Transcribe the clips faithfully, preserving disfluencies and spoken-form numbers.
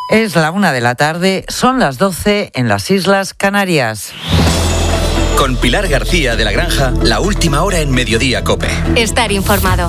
Es la una de la tarde, son las doce en las Islas Canarias. Con Pilar García de la Granja, la última hora en Mediodía COPE. Estar informado.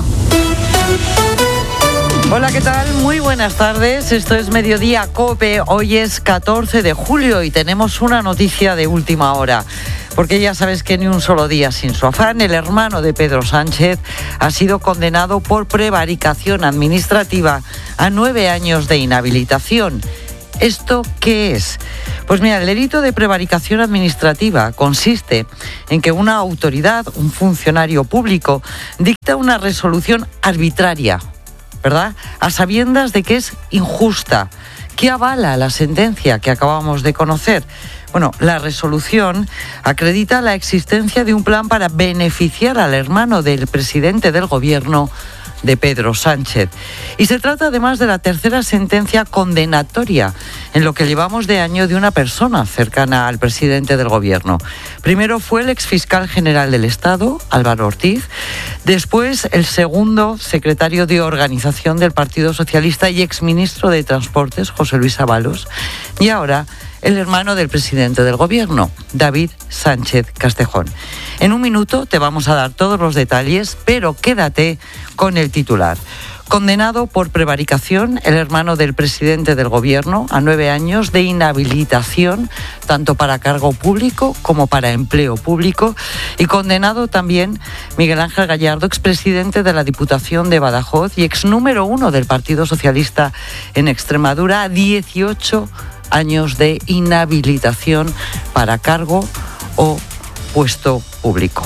Hola, ¿qué tal? Muy buenas tardes. Esto es Mediodía COPE. Hoy es catorce de julio y tenemos una noticia de última hora. Porque ya sabes que ni un solo día sin su afán, el hermano de Pedro Sánchez ha sido condenado por prevaricación administrativa a nueve años de inhabilitación. ¿Esto qué es? Pues mira, el delito de prevaricación administrativa consiste en que una autoridad, un funcionario público, dicta una resolución arbitraria, ¿verdad?, a sabiendas de que es injusta, que avala la sentencia que acabamos de conocer. Bueno, la resolución acredita la existencia de un plan para beneficiar al hermano del presidente del gobierno, de Pedro Sánchez. Y se trata además de la tercera sentencia condenatoria en lo que llevamos de año de una persona cercana al presidente del gobierno. Primero fue el exfiscal general del Estado, Álvaro Ortiz, después el segundo secretario de Organización del Partido Socialista y exministro de Transportes, José Luis Ábalos, y ahora el hermano del presidente del gobierno, David Sánchez Castejón. En un minuto te vamos a dar todos los detalles, pero quédate con el titular. Condenado por prevaricación, el hermano del presidente del gobierno a nueve años de inhabilitación, tanto para cargo público como para empleo público. Y condenado también Miguel Ángel Gallardo, expresidente de la Diputación de Badajoz y ex número uno del Partido Socialista en Extremadura, a dieciocho años de inhabilitación para cargo o puesto público.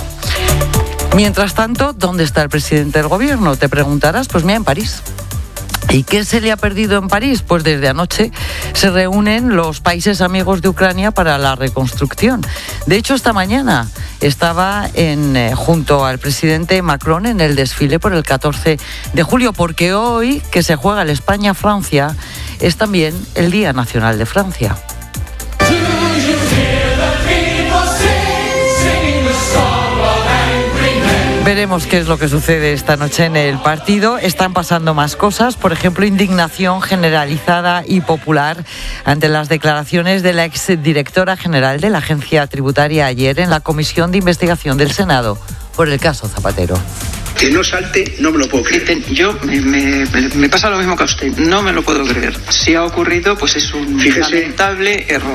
Mientras tanto, ¿dónde está el presidente del gobierno? Te preguntarás. Pues mira, en París. ¿Y qué se le ha perdido en París? Pues desde anoche se reúnen los países amigos de Ucrania para la reconstrucción. De hecho, esta mañana estaba en, eh, junto al presidente Macron en el desfile por el catorce de julio, porque hoy, que se juega el España-Francia, es también el Día Nacional de Francia. Veremos qué es lo que sucede esta noche en el partido. Están pasando más cosas, por ejemplo, indignación generalizada y popular ante las declaraciones de la exdirectora general de la Agencia Tributaria ayer en la Comisión de Investigación del Senado por el caso Zapatero. Que no salte, no me lo puedo creer. Yo, me, me, me pasa lo mismo que a usted, no me lo puedo creer. Si ha ocurrido, pues es un Fíjese. lamentable error.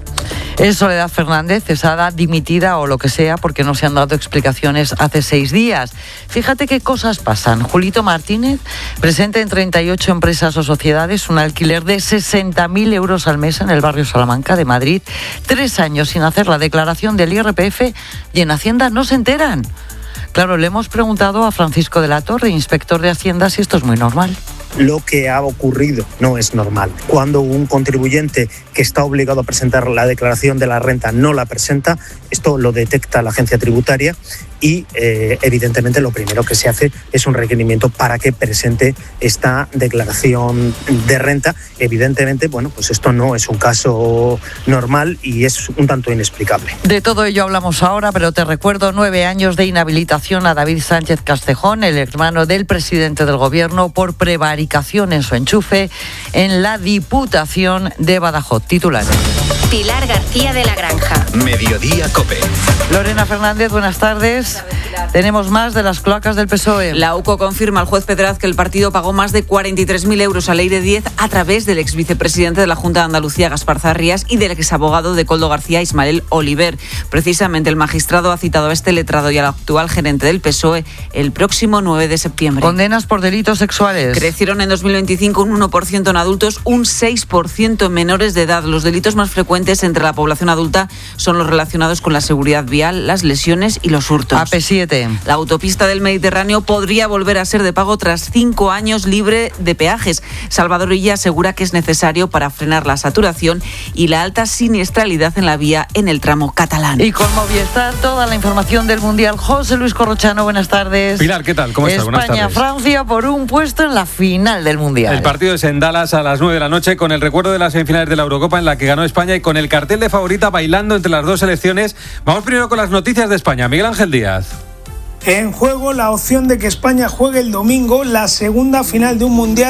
Es Soledad Fernández, cesada, dimitida o lo que sea, porque no se han dado explicaciones hace seis días. Fíjate qué cosas pasan. Julito Martínez presenta en treinta y ocho empresas o sociedades un alquiler de sesenta mil euros al mes en el barrio Salamanca de Madrid. Tres años sin hacer la declaración del I R P F y en Hacienda no se enteran. Claro, le hemos preguntado a Francisco de la Torre, inspector de Hacienda, si esto es muy normal. Lo que ha ocurrido no es normal. Cuando un contribuyente que está obligado a presentar la declaración de la renta no la presenta, esto lo detecta la agencia tributaria y eh, evidentemente lo primero que se hace es un requerimiento para que presente esta declaración de renta. Evidentemente, bueno, pues esto no es un caso normal y es un tanto inexplicable. De todo ello hablamos ahora, pero te recuerdo nueve años de inhabilitación a David Sánchez Castejón, el hermano del presidente del gobierno, por prevaricación en su enchufe en la Diputación de Badajoz. Titulares. Pilar García de la Granja. Mediodía COPE. Lorena Fernández, buenas tardes. Tenemos más de las cloacas del P S O E. La U C O confirma al juez Pedraz que el partido pagó más de cuarenta y tres mil euros a Leire Díez a través del ex vicepresidente de la Junta de Andalucía, Gaspar Zarrías, y del ex abogado de Koldo García, Ismael Oliver. Precisamente el magistrado ha citado a este letrado y al actual gerente del P S O E el próximo nueve de septiembre. Condenas por delitos sexuales. Crecieron en dos mil veinticinco un uno por ciento en adultos, un seis por ciento en menores de edad. Los delitos más frecuentes entre la población adulta son los relacionados con la seguridad vial, las lesiones y los hurtos. A P siete. La autopista del Mediterráneo podría volver a ser de pago tras cinco años libre de peajes. Salvador Illa asegura que es necesario para frenar la saturación y la alta siniestralidad en la vía en el tramo catalán. Y con Movistar, toda la información del Mundial. José Luis Corrochano, buenas tardes. Pilar, ¿qué tal? ¿Cómo estás? Buenas tardes. España-Francia por un puesto en la final del Mundial. El partido es en Dallas a las nueve de la noche con el recuerdo de las semifinales de la Eurocopa en la que ganó España y con el cartel de favorita bailando entre las dos selecciones. Vamos primero con las noticias de España. Miguel Ángel Díaz. En juego la opción de que España juegue el domingo la segunda final de un Mundial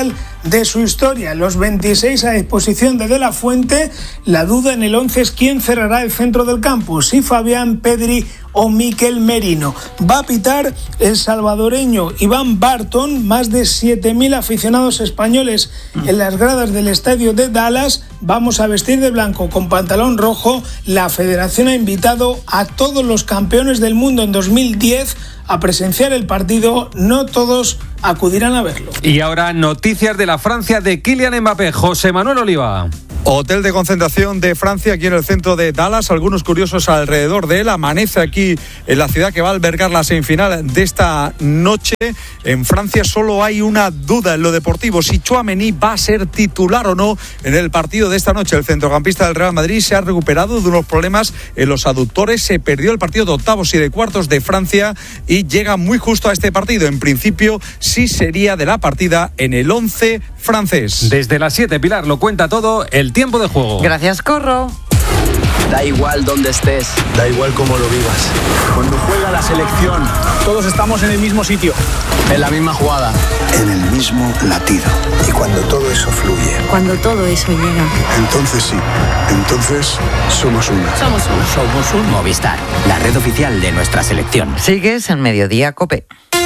de su historia. Los veintiséis a disposición de De La Fuente. La duda en el once es quién cerrará el centro del campo, si Fabián, Pedri o Mikel Merino. Va a pitar el salvadoreño Iván Barton. Más de siete mil aficionados españoles en las gradas del estadio de Dallas. Vamos a vestir de blanco con pantalón rojo. La federación ha invitado a todos los campeones del mundo en dos mil diez a presenciar el partido. No todos acudirán a verlo. Y ahora noticias de la Francia de Kylian Mbappé. José Manuel Oliva. Hotel de concentración de Francia aquí en el centro de Dallas. Algunos curiosos alrededor de él. Amanece aquí en la ciudad que va a albergar la semifinal de esta noche. En Francia solo hay una duda en lo deportivo: si Tchouaméni va a ser titular o no en el partido de esta noche. El centrocampista del Real Madrid se ha recuperado de unos problemas en los aductores. Se perdió el partido de octavos y de cuartos de Francia y llega muy justo a este partido. En principio sí sería de la partida en el once francés. Desde las siete, Pilar lo cuenta todo. El tiempo de juego. Gracias, Corro. Da igual dónde estés, da igual cómo lo vivas. Cuando juega la selección, todos estamos en el mismo sitio, en la misma jugada, en el mismo latido. Y cuando todo eso fluye, cuando todo eso llega, entonces sí, entonces somos uno. Somos uno. Somos un Movistar, la red oficial de nuestra selección. Sigues en Mediodía Cope.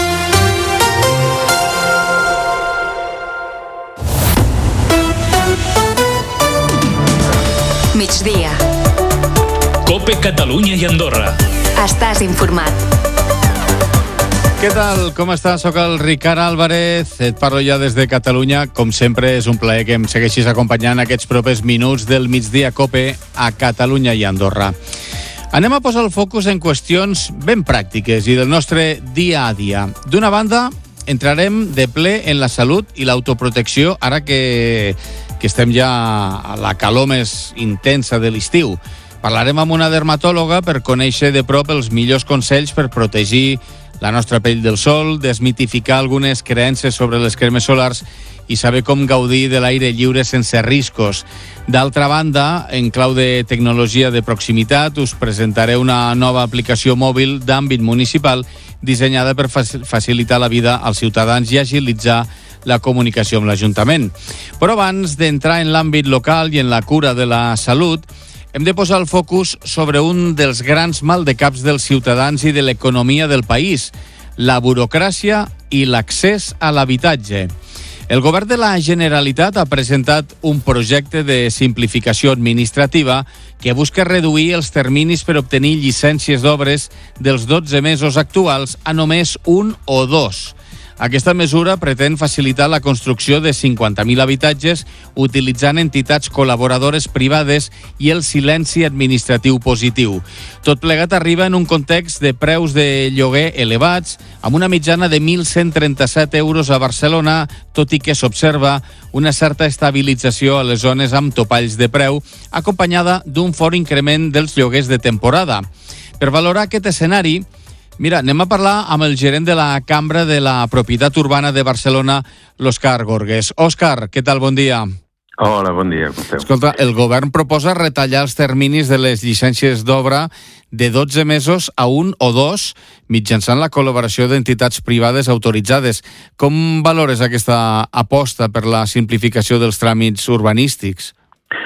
Migdia. Cope Catalunya i Andorra. Estàs informat. Què tal? Com estàs? Soc el Ricard Álvarez, et parlo ja des de Catalunya. Com sempre, és un plaer que em segueixis acompanyant aquests propers minuts del Migdia Cope a Catalunya i Andorra. Anem a posar el focus en qüestions ben pràctiques i del nostre dia a dia. D'una banda, entrarem de ple en la salut i l'autoprotecció, ara que, que estem ja a la calor més intensa de l'estiu. Parlarem amb una dermatòloga per conèixer de prop els millors consells per protegir la nostra pell del sol, desmitificar algunes creences sobre les cremes solars i saber com gaudir de l'aire lliure sense riscos. D'altra banda, en clau de tecnologia de proximitat, us presentaré una nova aplicació mòbil d'àmbit municipal dissenyada per facilitar la vida als ciutadans i agilitzar la comunicació amb l'Ajuntament. Però abans d'entrar en l'àmbit local i en la cura de la salut, hem de posar el focus sobre un dels grans maldecaps dels ciutadans i de l'economia del país, la burocràcia i l'accés a l'habitatge. El govern de la Generalitat ha presentat un projecte de simplificació administrativa que busca reduir els terminis per obtenir llicències d'obres dels dotze mesos actuals a només un o dos. Aquesta mesura pretén facilitar la construcció de cinquanta mil habitatges utilitzant entitats col·laboradores privades i el silenci administratiu positiu. Tot plegat arriba en un context de preus de lloguer elevats, amb una mitjana de mil cent trenta-set euros a Barcelona, tot i que s'observa una certa estabilització a les zones amb topalls de preu, acompanyada d'un fort increment dels lloguers de temporada. Per valorar aquest escenari, mira, anem a parlar amb el gerent de la Cambra de la Propietat Urbana de Barcelona, l'Òscar Gorgues. Òscar, què tal? Bon dia. Hola, bon dia. Com esteu? Escolta, el govern proposa retallar els terminis de les llicències d'obra de dotze mesos a un o dos mitjançant la col·laboració d'entitats privades autoritzades. Com valores aquesta aposta per la simplificació dels tràmits urbanístics?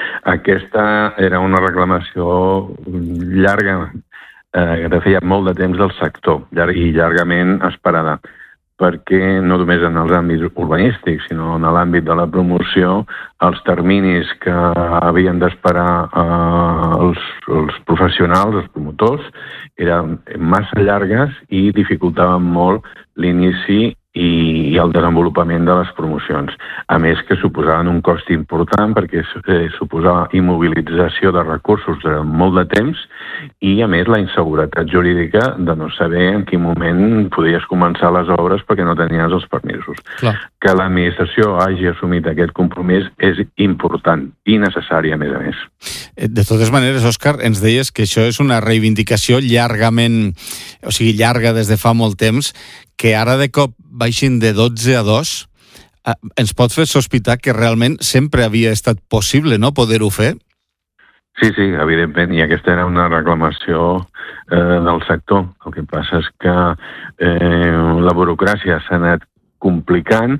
Aquesta era una reclamació llarga, eh, de feia molt de temps del sector i llargament esperada, perquè no només en els àmbits urbanístics, sinó en l'àmbit de la promoció, els terminis que havien d'esperar eh, els, els professionals, els promotors, eren massa llargues i dificultaven molt l'inici i el desenvolupament de les promocions. A més que suposaven un cost important perquè eh, suposava immobilització de recursos durant molt de temps i, a més, la inseguretat jurídica de no saber en quin moment podies començar les obres perquè no tenies els permisos. Clar. Que l'administració hagi assumit aquest compromís és important i necessari, a més a més. De totes maneres, Òscar, ens deies que això és una reivindicació llargament, o sigui, llarga des de fa molt temps, que ara de cop baixin de dotze a dos, eh, ens pot fer sospitar que realment sempre havia estat possible, no?, poder-ho fer? Sí, sí, evidentment, i aquesta era una reclamació eh, del sector. El que passa és que eh, la burocràcia s'ha anat complicant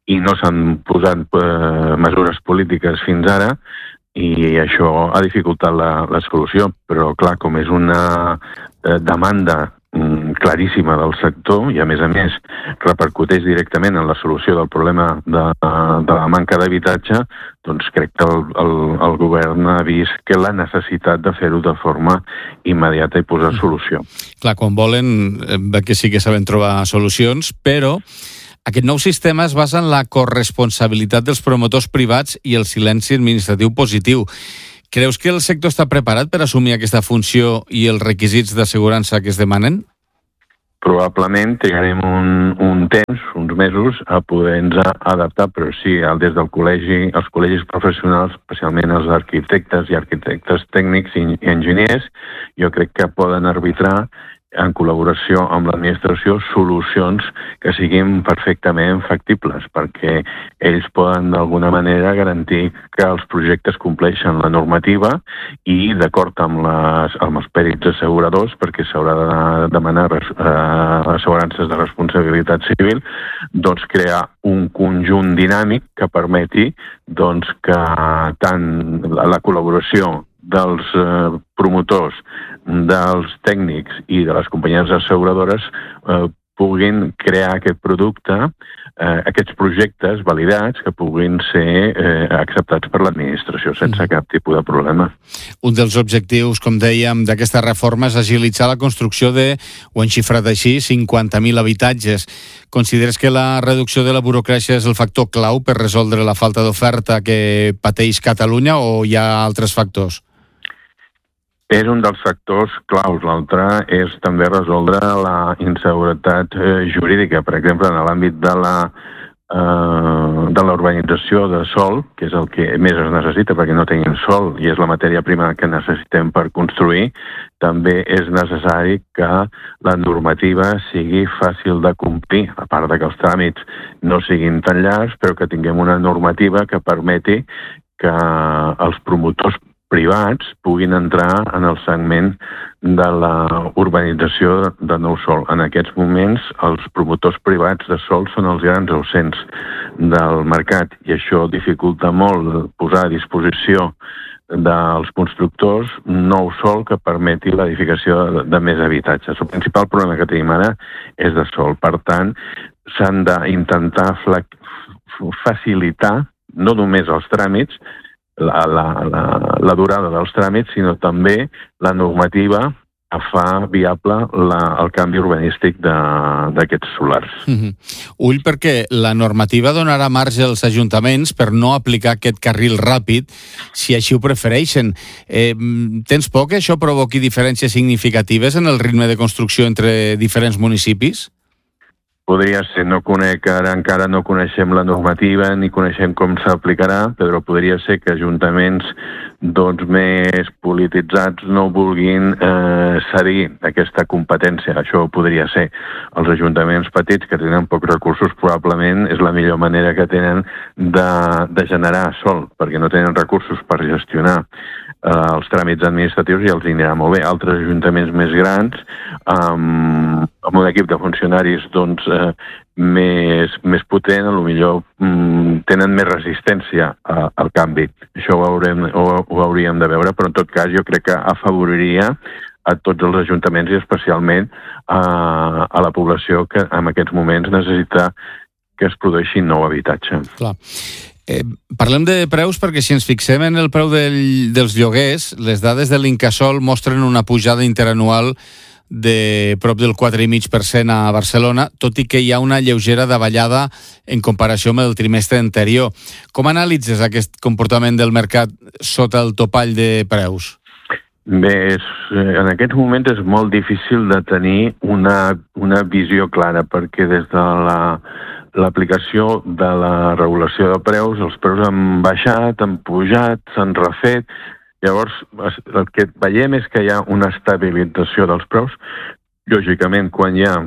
i no s'han posat eh, mesures polítiques fins ara, i això ha dificultat la, la solució. Però, clar, com és una eh, demanda claríssima del sector i, a més a més, repercuteix directament en la solució del problema de, de la manca d'habitatge, doncs crec que el, el, el govern ha vist que la necessitat de fer-ho de forma immediata i posar solució. Clar, quan volen, eh, que sí que saben trobar solucions, però aquest nou sistema es basa en la corresponsabilitat dels promotors privats i el silenci administratiu positiu. Creus que el sector està preparat per assumir aquesta funció i els requisits d'assegurança que es demanen? Probablement trigarem un, un temps, uns mesos, a poder-nos adaptar, però sí, des del col·legi, els col·legis professionals, especialment els arquitectes i arquitectes tècnics i enginyers, jo crec que poden arbitrar en col·laboració amb l'administració solucions que siguin perfectament factibles, perquè ells poden d'alguna manera garantir que els projectes compleixen la normativa i, d'acord amb, les, amb els pèrits asseguradors, perquè s'haurà de demanar eh, assegurances de responsabilitat civil, doncs crear un conjunt dinàmic que permeti doncs, que tant la col·laboració dels eh, promotors, dels tècnics i de les companyies asseguradores eh, puguin crear aquest producte, eh, aquests projectes validats que puguin ser eh, acceptats per l'administració sense cap tipus de problema. Un dels objectius, com dèiem, d'aquesta reforma és agilitzar la construcció de, ho han xifrat així, cinquanta mil habitatges. Consideres que la reducció de la burocràcia és el factor clau per resoldre la falta d'oferta que pateix Catalunya o hi ha altres factors? És un dels factors claus. L'altre és també resoldre la inseguretat eh, jurídica. Per exemple, en l'àmbit de la eh, de la urbanització de sòl, que és el que més es necessita perquè no tinguin sòl i és la matèria prima que necessitem per construir, també és necessari que la normativa sigui fàcil de complir, a part de que els tràmits no siguin tan llargs, però que tinguem una normativa que permeti que els promotors privats puguin entrar en el segment de la urbanització de nou sòl. En aquests moments, els promotors privats de sòl són els grans ausents del mercat i això dificulta molt posar a disposició dels constructors nou sòl que permeti l'edificació de, de més habitatges. El principal problema que tenim ara és de sòl. Per tant, s'han d'intentar facilitar no només els tràmits, La, la, la, la durada dels tràmits, sinó també la normativa que fa viable la, el canvi urbanístic d'aquests solars. Mm-hmm. Ull, perquè la normativa donarà marge als ajuntaments per no aplicar aquest carril ràpid si així ho prefereixen. Eh, tens por que això provoqui diferències significatives en el ritme de construcció entre diferents municipis? Podria ser, no conec, ara encara no coneixem la normativa ni coneixem com s'aplicarà, però podria ser que ajuntaments doncs, més polititzats no vulguin eh, cedir aquesta competència. Això podria ser. Els ajuntaments petits que tenen pocs recursos probablement és la millor manera que tenen de, de generar sòl, perquè no tenen recursos per gestionar eh, els tràmits administratius i els anirà molt bé. Altres ajuntaments més grans, amb, amb un equip de funcionaris doncs, eh, més, més potent, potser mm, tenen més resistència a, al canvi. Això ho, haurem, ho, ho hauríem de veure, però en tot cas jo crec que afavoriria a tots els ajuntaments i especialment a, a la població que en aquests moments necessita que es produeixi nou habitatge. Clar. Eh, parlem de preus perquè si ens fixem en el preu del, dels lloguers, les dades de l'Incasòl mostren una pujada interanual de prop del quatre coma cinc per cent a Barcelona, tot i que hi ha una lleugera davallada en comparació amb el trimestre anterior. Com analitzes aquest comportament del mercat sota el topall de preus? Bé, és, en aquests moments és molt difícil de tenir una, una visió clara, perquè des de la l'aplicació de la regulació de preus, els preus han baixat, han pujat, s'han refet. Llavors, el que veiem és que hi ha una estabilització dels preus. Lògicament, quan hi ha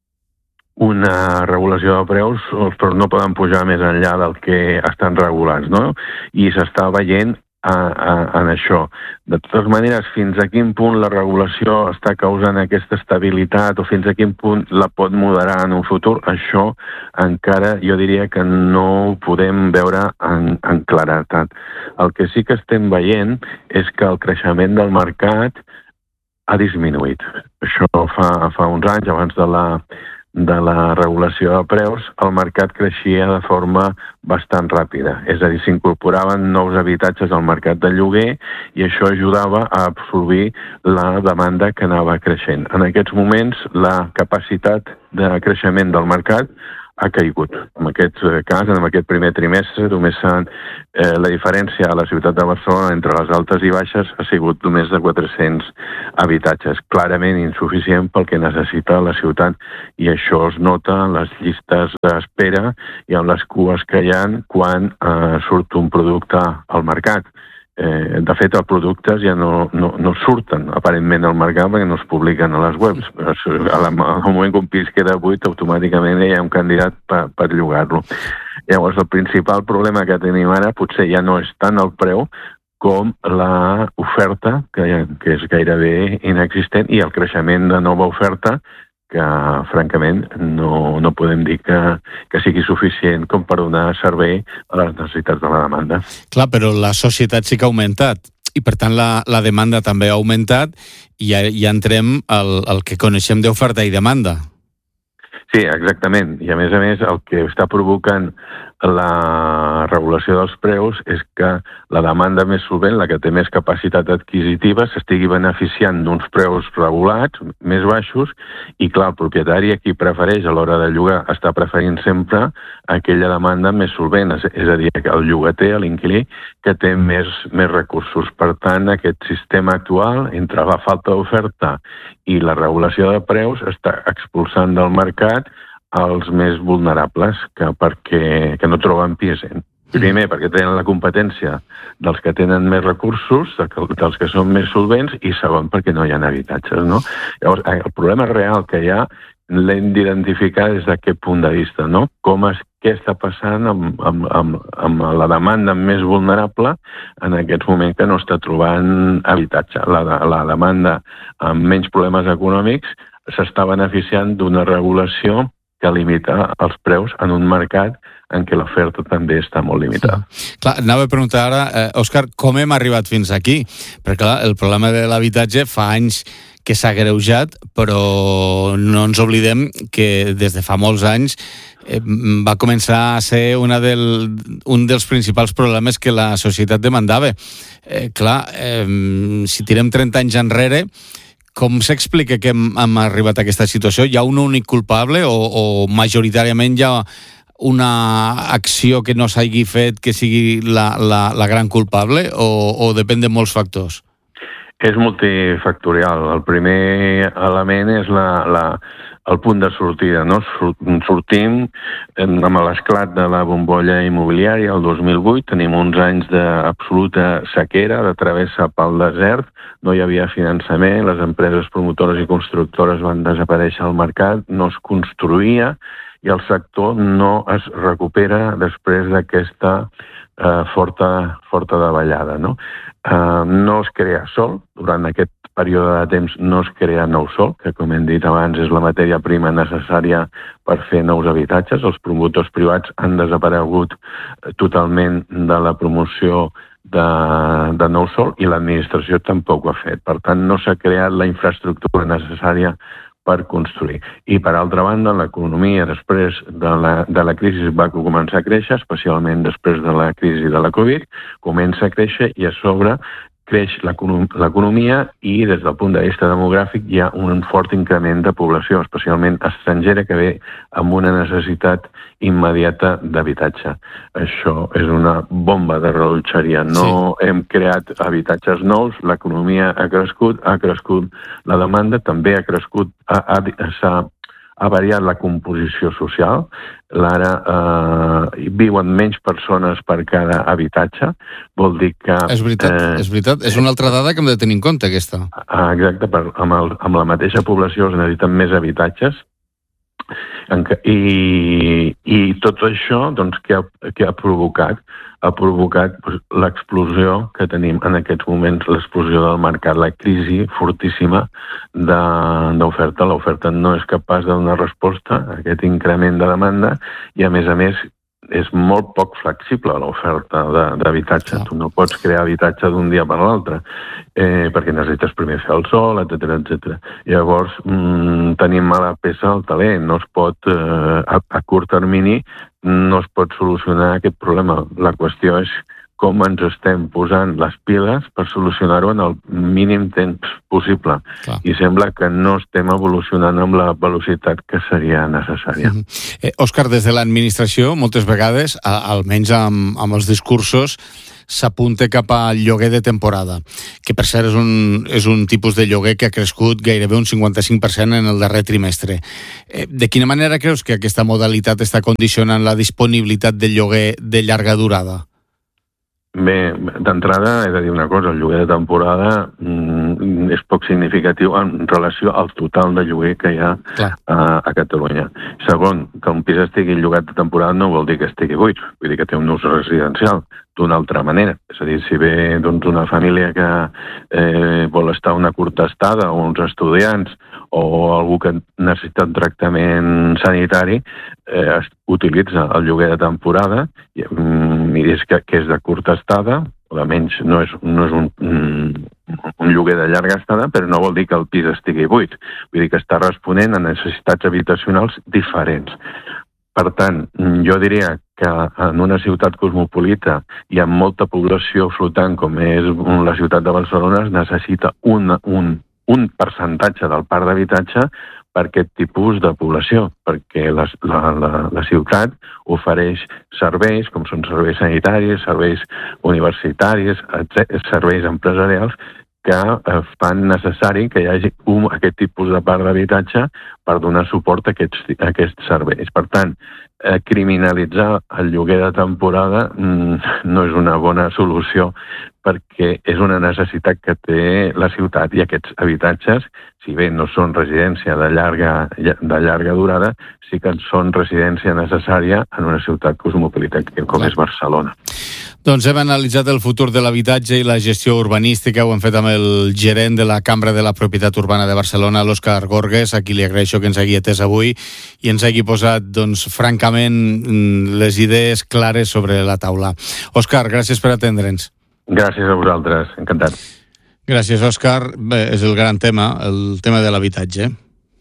una regulació de preus, els preus no poden pujar més enllà del que estan regulats, no? I s'està veient a, a, en això. De totes maneres, fins a quin punt la regulació està causant aquesta estabilitat o fins a quin punt la pot moderar en un futur, això encara jo diria que no ho podem veure en, en claretat. El que sí que estem veient és que el creixement del mercat ha disminuït. Això fa, fa uns anys, abans de la, de la regulació de preus, el mercat creixia de forma bastant ràpida. És a dir, s'incorporaven nous habitatges al mercat de lloguer i això ajudava a absorbir la demanda que anava creixent. En aquests moments, la capacitat de creixement del mercat ha caigut. En aquest cas, en aquest primer trimestre, només s'han, eh, la diferència a la ciutat de Barcelona entre les altes i baixes ha sigut només de quatre-cents habitatges, clarament insuficient pel que necessita la ciutat, i això es nota en les llistes d'espera i en les cues que hi ha quan eh, surt un producte al mercat. Eh, de fet, els productes ja no, no, no surten aparentment al mercat perquè no es publiquen a les webs. Al moment que un pis queda buit, automàticament hi ha un candidat per, per llogar-lo. Llavors, el principal problema que tenim ara potser ja no és tant el preu com l'oferta, que, que és gairebé inexistent, i el creixement de nova oferta, que francament no, no podem dir que, que sigui suficient com per donar servei a les necessitats de la demanda. Clar, però la societat sí que ha augmentat i per tant la, la demanda també ha augmentat i ja, ja entrem al, al que coneixem d'oferta i demanda. Sí, exactament. I a més a més el que està provocant la regulació dels preus és que la demanda més solvent, la que té més capacitat adquisitiva, s'estigui beneficiant d'uns preus regulats, més baixos, i clar, el propietari aquí prefereix a l'hora de llogar, està preferint sempre aquella demanda més solvent, és a dir, el llogater, l'inquilí, que té més, més recursos. Per tant, aquest sistema actual, entre la falta d'oferta i la regulació de preus, està expulsant del mercat els més vulnerables, que, perquè, que no troben pis. Primer, perquè tenen la competència dels que tenen més recursos, dels que són més solvents, i segon, perquè no hi ha habitatges, no? Llavors, el problema real que hi ha l'hem d'identificar des d'aquest punt de vista, no? Com és, què està passant amb, amb, amb, amb la demanda més vulnerable en aquests moments que no està trobant habitatge. La, la demanda amb menys problemes econòmics s'està beneficiant d'una regulació que limita els preus en un mercat en què l'oferta també està molt limitada. Clar, anava a preguntar ara, eh, Òscar, com hem arribat fins aquí? Perquè clar, el problema de l'habitatge fa anys que s'ha greujat, però no ens oblidem que des de fa molts anys eh, va començar a ser una del, un dels principals problemes que la societat demandava. Eh, clar, eh, si tirem trenta anys enrere, com s'explica que hem, hem arribat a aquesta situació? Hi ha un únic culpable o, o majoritàriament hi ha una acció que no s'hagi fet que sigui la, la, la gran culpable o, o depèn de molts factors? És multifactorial. El primer element és la, la, el punt de sortida, no? Sortim amb l'esclat de la bombolla immobiliària el dos mil vuit, tenim uns anys d'absoluta sequera, de travessa pel desert, no hi havia finançament, les empreses promotores i constructores van desaparèixer al mercat, no es construïa i el sector no es recupera després d'aquesta eh, forta, forta davallada, no? Uh, no es crea sol, durant aquest període de temps no es crea nou sol, que com hem dit abans és la matèria prima necessària per fer nous habitatges. Els promotors privats han desaparegut totalment de la promoció de, de nou sol i l'administració tampoc ho ha fet. Per tant, no s'ha creat la infraestructura necessària per construir. I per altra banda, l'economia després de la, de la crisi va començar a créixer, especialment després de la crisi de la Covid, comença a créixer i a sobre creix l'economia i des del punt de vista demogràfic hi ha un fort increment de població, especialment estrangera, que ve amb una necessitat immediata d'habitatge. Això és una bomba de rellotgeria. No sí. Hem creat habitatges nous, l'economia ha crescut, ha crescut la demanda, també ha crescut, ha, ha, s'ha ha variat la composició social. Ara eh, viuen menys persones per cada habitatge. Vol dir que... És veritat, eh, és veritat. És una altra dada que hem de tenir en compte, aquesta. Exacte, per, amb, el, amb la mateixa població es necessiten més habitatges I, i tot això, doncs, què ha, què ha provocat? Ha provocat doncs, l'explosió que tenim en aquests moments, l'explosió del mercat, la crisi fortíssima d'oferta. L'oferta no és capaç de donar resposta a aquest increment de demanda i, a més a més, és molt poc flexible l'oferta d'habitatge. Tu no pots crear habitatge d'un dia per l'altre, eh, perquè necessites primer fer el sol, etcètera, etcètera. Llavors, mmm, tenim mala peça al taler. No es pot, eh, a, a curt termini, no es pot solucionar aquest problema. La qüestió és com ens estem posant les piles per solucionar-ho en el mínim temps possible. Clar. I sembla que no estem evolucionant amb la velocitat que seria necessària. Mm-hmm. eh, Òscar, des de l'administració, moltes vegades, a, almenys amb, amb els discursos, s'apunta cap al lloguer de temporada, que per cert és un, és un tipus de lloguer que ha crescut gairebé un cinquanta-cinc per cent en el darrer trimestre. Eh, de quina manera creus que aquesta modalitat està condicionant la disponibilitat de lloguer de llarga durada? Bé, d'entrada he de dir una cosa, el lloguer de temporada mm, és poc significatiu en relació al total de lloguer que hi ha a, a Catalunya. Segon, que un pis estigui llogat de temporada no vol dir que estigui buit, vull dir que té un ús residencial d'una altra manera. És a dir, si ve doncs, una família que eh, vol estar una curta estada o uns estudiants o algú que necessita un tractament sanitari, eh, utilitza el lloguer de temporada i, i és que, que és de curta estada, o almenys no és, no és un, un lloguer de llarga estada, però no vol dir que el pis estigui buit. Vull dir que està responent a necessitats habitacionals diferents. Per tant, jo diria que en una ciutat cosmopolita i amb molta població flotant com és la ciutat de Barcelona es necessita un, un, un percentatge del parc d'habitatge per aquest tipus de població, perquè la, la, la, la ciutat ofereix serveis, com són serveis sanitaris, serveis universitaris, serveis empresarials, que fan necessari que hi hagi un, aquest tipus de parc d'habitatge per donar suport a aquests, a aquests serveis. Per tant, eh, criminalitzar el lloguer de temporada mm, no és una bona solució perquè és una necessitat que té la ciutat i aquests habitatges, si bé no són residència de llarga, de llarga durada, sí que són residència necessària en una ciutat cosmopolita com és Barcelona. Doncs hem analitzat el futur de l'habitatge i la gestió urbanística, ho hem fet amb el gerent de la Cambra de la Propietat Urbana de Barcelona, l'Òscar Gorgues, a qui li agraeixo que ens hagi atès avui i ens hagi posat, doncs, francament, les idees clares sobre la taula. Òscar, gràcies per atendre'ns. Gràcies a vosaltres, encantat. Gràcies, Òscar. Bé, és el gran tema, el tema de l'habitatge.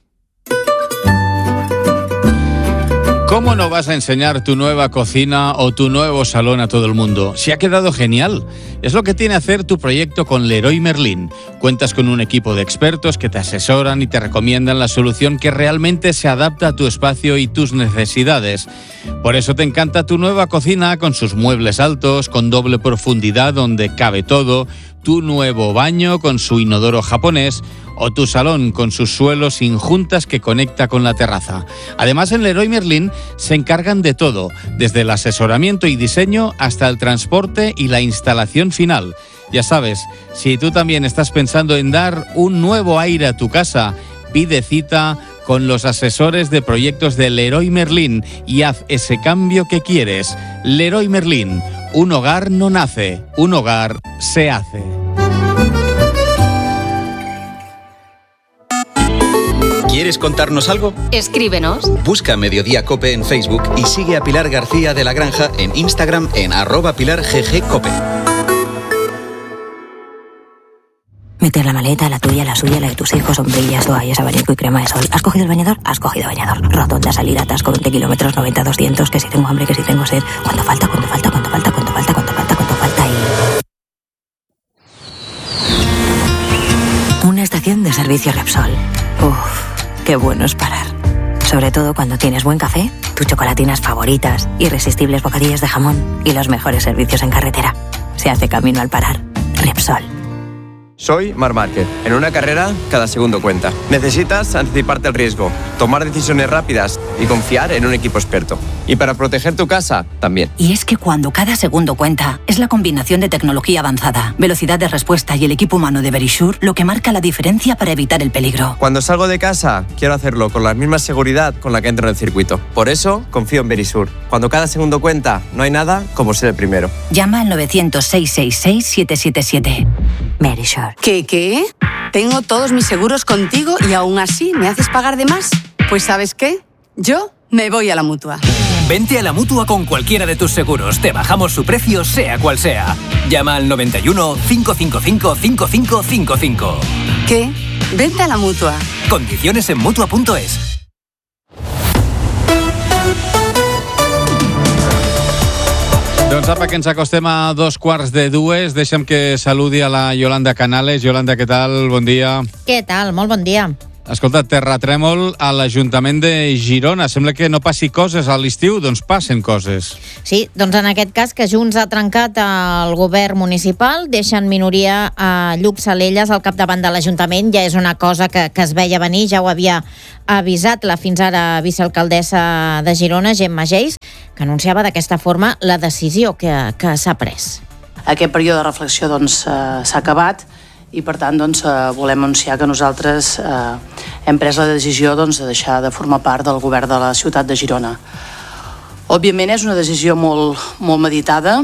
¿Cómo no vas a enseñar tu nueva cocina o tu nuevo salón a todo el mundo? Si ha quedado genial. Es lo que tiene hacer tu proyecto con Leroy Merlin. Cuentas con un equipo de expertos que te asesoran y te recomiendan la solución que realmente se adapta a tu espacio y tus necesidades. Por eso te encanta tu nueva cocina con sus muebles altos, con doble profundidad donde cabe todo, tu nuevo baño con su inodoro japonés o tu salón con sus suelos sin juntas que conecta con la terraza. Además, en Leroy Merlin se encargan de todo, desde el asesoramiento y diseño hasta el transporte y la instalación final. Ya sabes, si tú también estás pensando en dar un nuevo aire a tu casa, pide cita con los asesores de proyectos de Leroy Merlin y haz ese cambio que quieres. Leroy Merlin, un hogar no nace, un hogar se hace. ¿Quieres contarnos algo? Escríbenos. Busca Mediodía Cope en Facebook y sigue a Pilar García de la Granja en Instagram en arroba Pilar G G Cope. Meter la maleta, la tuya, la suya, la de tus hijos, sombrillas, toallas, abanico y crema de sol. ¿Has cogido el bañador? Has cogido bañador. Rotonda, salida, atasco, veinte kilómetros, noventa, doscientos, que si tengo hambre, que si tengo sed. ¿Cuánto falta? ¿Cuánto falta? ¿Cuánto falta? ¿Cuánto falta? ¿Cuánto falta? ¿Cuánto falta? Y... Una estación de servicio Repsol. Uff. Qué bueno es parar. Sobre todo cuando tienes buen café, tus chocolatinas favoritas, irresistibles bocadillos de jamón y los mejores servicios en carretera. Se hace camino al parar. Repsol. Soy Marc Márquez. En una carrera, cada segundo cuenta. Necesitas anticiparte al riesgo, tomar decisiones rápidas y confiar en un equipo experto. Y para proteger tu casa, también. Y es que cuando cada segundo cuenta, es la combinación de tecnología avanzada, velocidad de respuesta y el equipo humano de Verisure lo que marca la diferencia para evitar el peligro. Cuando salgo de casa, quiero hacerlo con la misma seguridad con la que entro en el circuito. Por eso, confío en Verisure. Cuando cada segundo cuenta, no hay nada como ser el primero. Llama al novecientos, seiscientos sesenta y seis, siete siete siete. Verisure. ¿Qué, qué? Tengo todos mis seguros contigo y aún así me haces pagar de más. Pues ¿sabes qué? Yo me voy a la Mutua. Vente a la Mutua con cualquiera de tus seguros. Te bajamos su precio, sea cual sea. Llama al noventa y uno, cinco cinco cinco, cinco cinco cinco cinco. ¿Qué? Vente a la Mutua. Condiciones en mutua punto es. Doncs apa, que ens acostem a dos quarts de dues. Deixa'm que saludi a la Yolanda Canales. Yolanda, què tal? Bon dia. Què tal? Molt bon dia. Escolta, terratrèmol a l'Ajuntament de Girona. Sembla que no passi coses a l'estiu, doncs passen coses. Sí, doncs en aquest cas que Junts ha trencat el govern municipal, deixen minoria a Lluc Salelles al capdavant de l'Ajuntament. Ja és una cosa que, que es veia venir, ja ho havia avisat la fins ara vicealcaldessa de Girona, Gemma Geis, que anunciava d'aquesta forma la decisió que, que s'ha pres. Aquest període de reflexió doncs, eh, s'ha acabat i per tant doncs, eh, volem anunciar que nosaltres eh, hem pres la decisió doncs, de deixar de formar part del govern de la ciutat de Girona. Òbviament és una decisió molt, molt meditada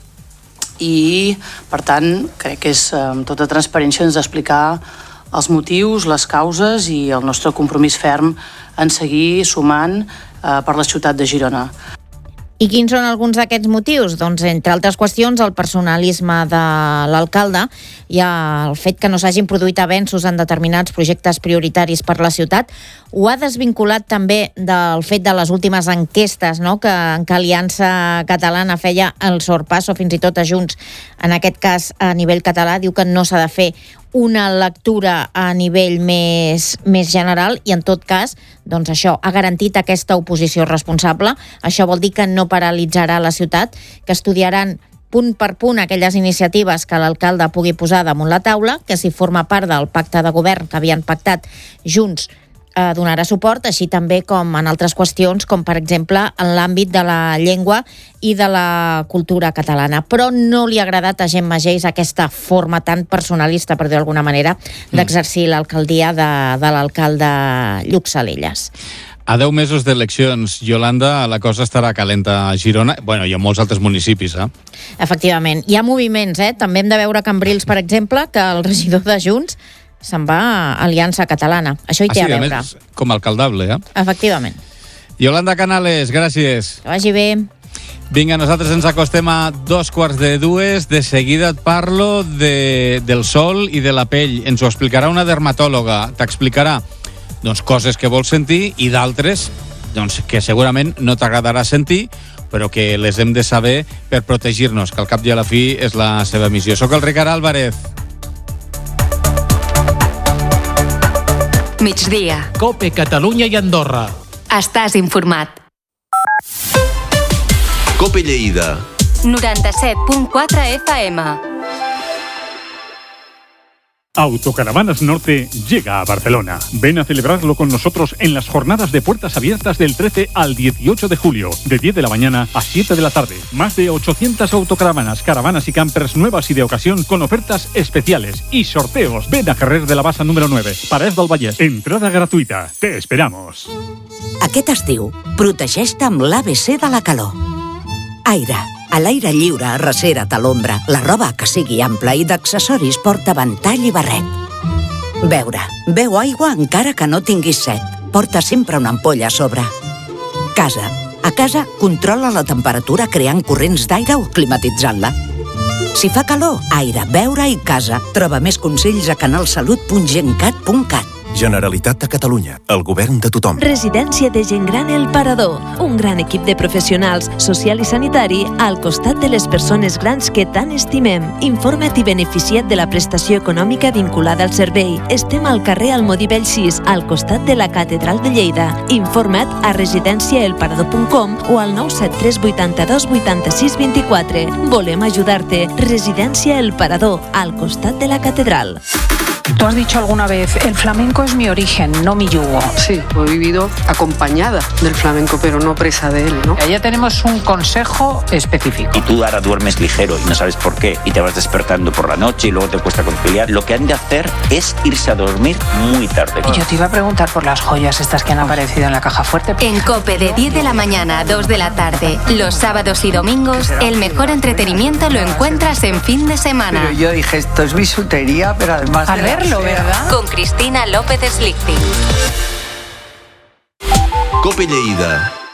i per tant crec que és amb tota transparència ens d'explicar els motius, les causes i el nostre compromís ferm en seguir sumant eh, per la ciutat de Girona. I quins són alguns d'aquests motius? Doncs, entre altres qüestions, el personalisme de l'alcalde i el fet que no s'hagin produït avenços en determinats projectes prioritaris per la ciutat. Ho ha desvinculat també del fet de les últimes enquestes, no?, que, que Aliança Catalana feia el sorpasso fins i tot a Junts. En aquest cas, a nivell català, diu que no s'ha de fer una lectura a nivell més, més general i, en tot cas, doncs això, ha garantit aquesta oposició responsable. Això vol dir que no paralitzarà la ciutat, que estudiaran punt per punt aquelles iniciatives que l'alcalde pugui posar damunt la taula, que si forma part del pacte de govern que havien pactat Junts eh, donarà suport, així també com en altres qüestions, com per exemple en l'àmbit de la llengua i de la cultura catalana. Però no li ha agradat a Gemma Geis aquesta forma tan personalista, per dir d'alguna manera, d'exercir l'alcaldia de, de l'alcalde Lluc Salelles. A deu mesos d'eleccions, Yolanda, la cosa estarà calenta a Girona, bueno, i a molts altres municipis, eh? Efectivament. Hi ha moviments, eh? També hem de veure a Cambrils, per exemple, que el regidor de Junts se'n va a Aliança Catalana. Això hi té ah, sí, a veure. Més, com alcaldable, eh? Efectivament. Yolanda Canales, gràcies. Que vagi bé. Vinga, nosaltres ens acostem a dos quarts de dues. De seguida et parlo de, del sol i de la pell. Ens ho explicarà una dermatòloga. T'explicarà doncs, coses que vols sentir i d'altres doncs, que segurament no t'agradarà sentir, però que les hem de saber per protegir-nos, que al cap i a la fi és la seva missió. Soc el Ricard Álvarez. Migdia. COPE Catalunya i Andorra. Estàs informat. COPE Lleida. noranta-set punt quatre F M. Autocaravanas Norte llega a Barcelona. Ven a celebrarlo con nosotros en las jornadas de puertas abiertas del trece al dieciocho de julio, de diez de la mañana a siete de la tarde. Más de ochocientas autocaravanas, caravanas y campers nuevas y de ocasión con ofertas especiales y sorteos. Ven a Carrer de la Bassa número nueve, Parets del Vallès. Entrada gratuita. Te esperamos. Aquest estiu, protegeix-te amb l'A B C de la calor. Aire. A l'aire lliure, arrecera't a l'ombra. La roba que sigui ampla i d'accessoris porta ventall i barret. Beure. Beu aigua encara que no tinguis set. Porta sempre una ampolla a sobre. Casa. A casa, controla la temperatura creant corrents d'aire o climatitzant-la. Si fa calor, aire, beure i casa. Troba més consells a canalsalut punt gencat punt cat. Generalitat de Catalunya, el govern de tothom. Residència de gent gran El Parador, un gran equip de professionals, social i sanitari, al costat de les persones grans que tant estimem. Informa't i beneficia't de la prestació econòmica vinculada al servei. Estem al carrer Almodí Vell sis, al costat de la Catedral de Lleida. Informa't a residència el parador punt com o al nou set tres vuitanta-dos vuitanta-sis vint-i-quatre. Volem ajudar-te. Residència El Parador, al costat de la Catedral. Tú has dicho alguna vez, el flamenco es mi origen, no mi yugo. Sí, he vivido acompañada del flamenco, pero no presa de él, ¿no? Ya tenemos un consejo específico. Y tú ahora duermes ligero y no sabes por qué, y te vas despertando por la noche y luego te cuesta conciliar. Lo que han de hacer es irse a dormir muy tarde. Y yo te iba a preguntar por las joyas estas que han aparecido en la caja fuerte. En COPE, de diez de la mañana a dos de la tarde, los sábados y domingos, el mejor entretenimiento lo encuentras en fin de semana. Pero yo dije, esto es bisutería, pero además... Al verlo, ¿verdad? Con Cristina López Slichting. COPE Lleida.